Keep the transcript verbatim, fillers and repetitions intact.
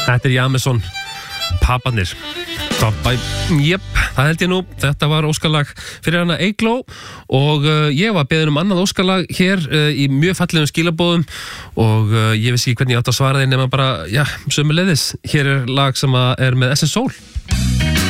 Þetta er Jameson, Papparnir. Jep, það held ég nú. Þetta var óskalag fyrir hana Eygló og uh, ég var beðin um annað óskalag hér uh, í mjög fallegum skilabóðum og uh, ég vissi ekki hvernig ég átt að svara þeim nema bara, já, sömuleiðis. Hér er lag sem er með S S Soul.